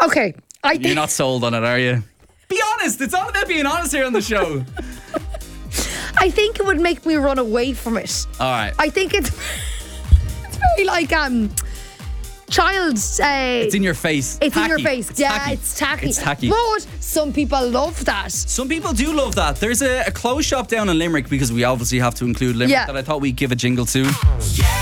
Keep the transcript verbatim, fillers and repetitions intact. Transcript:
Okay, I You're think not sold on it, are you? Be honest. It's all about being honest here on the show. I think it would make me run away from it. All right. I think it's it's very like um child's. Uh, It's in your face. It's in your Tacky. face. It's yeah, tacky. it's tacky. It's tacky. But some people love that. Some people do love that. There's a, a clothes shop down in Limerick, because we obviously have to include Limerick, Yeah. that I thought we'd give a jingle to.